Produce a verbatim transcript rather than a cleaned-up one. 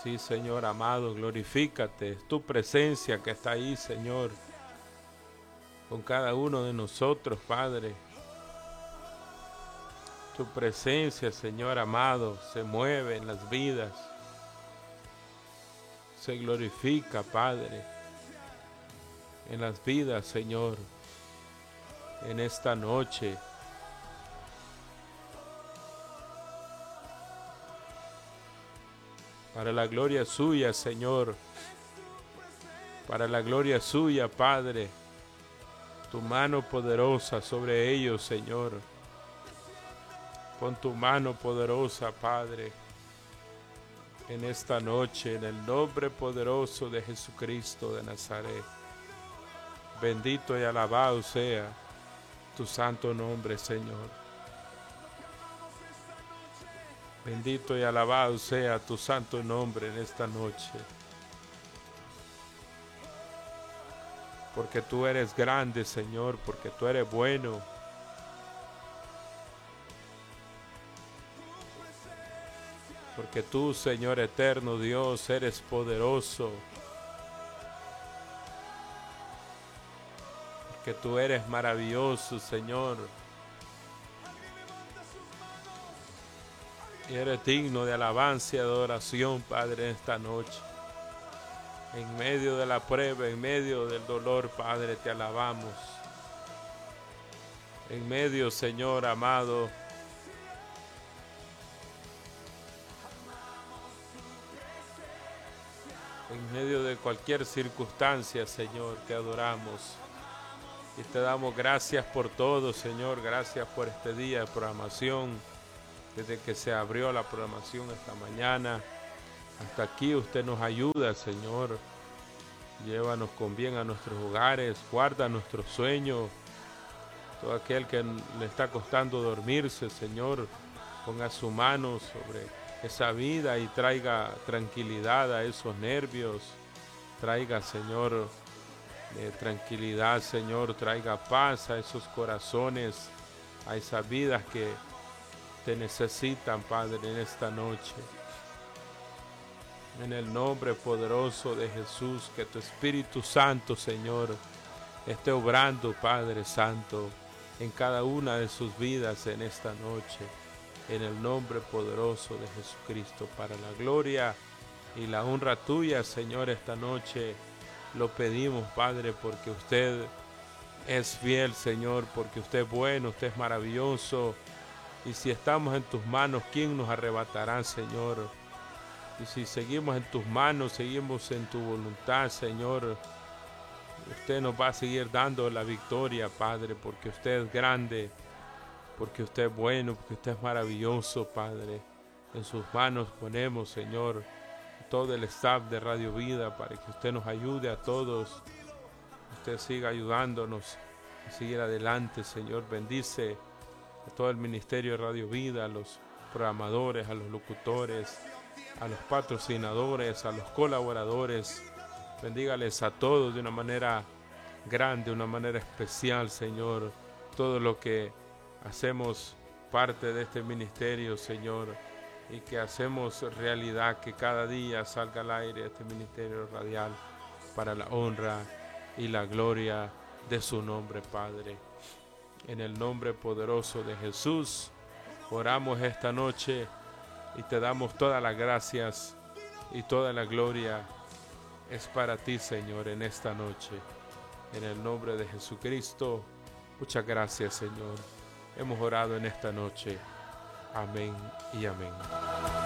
Sí, Señor amado, glorifícate. Es tu presencia que está ahí, Señor, con cada uno de nosotros, Padre. Tu presencia, Señor amado, se mueve en las vidas. Se glorifica, Padre, en las vidas, Señor, en esta noche. Para la gloria suya, Señor, para la gloria suya, Padre, tu mano poderosa sobre ellos, Señor. Pon tu mano poderosa, Padre, en esta noche, en el nombre poderoso de Jesucristo de Nazaret. Bendito y alabado sea tu santo nombre, Señor. Bendito y alabado sea tu santo nombre en esta noche. Porque tú eres grande, Señor, porque tú eres bueno. Porque tú, Señor eterno Dios, eres poderoso. Porque tú eres maravilloso, Señor. Y eres digno de alabanza y adoración, Padre, en esta noche. En medio de la prueba, en medio del dolor, Padre, te alabamos. En medio, Señor amado, en medio de cualquier circunstancia, Señor, te adoramos. Y te damos gracias por todo, Señor. Gracias por este día de programación. Desde que se abrió la programación esta mañana hasta aquí, usted nos ayuda, Señor. Llévanos con bien a nuestros hogares, guarda nuestros sueños. Todo aquel que le está costando dormirse, Señor, ponga su mano sobre esa vida y traiga tranquilidad a esos nervios. Traiga, Señor, eh, tranquilidad, Señor. Traiga paz a esos corazones, a esas vidas que te necesitan, Padre, en esta noche. En el nombre poderoso de Jesús, que tu Espíritu Santo, Señor, esté obrando, Padre Santo, en cada una de sus vidas en esta noche. En el nombre poderoso de Jesucristo, para la gloria y la honra tuya, Señor, esta noche lo pedimos, Padre, porque usted es fiel, Señor, porque usted es bueno, usted es maravilloso. Y si estamos en tus manos, ¿quién nos arrebatará, Señor? Y si seguimos en tus manos, seguimos en tu voluntad, Señor, usted nos va a seguir dando la victoria, Padre, porque usted es grande, porque usted es bueno, porque usted es maravilloso, Padre. En sus manos ponemos, Señor, todo el staff de Radio Vida para que usted nos ayude a todos. Usted siga ayudándonos a seguir adelante, Señor. Bendice a todo el ministerio de Radio Vida, a los programadores, a los locutores, a los patrocinadores, a los colaboradores. Bendígales a todos de una manera grande, de una manera especial, Señor. Todo lo que hacemos parte de este ministerio, Señor, y que hacemos realidad, que cada día salga al aire este ministerio radial para la honra y la gloria de su nombre, Padre. En el nombre poderoso de Jesús, oramos esta noche y te damos todas las gracias y toda la gloria es para ti, Señor, en esta noche. En el nombre de Jesucristo, muchas gracias, Señor. Hemos orado en esta noche. Amén y amén.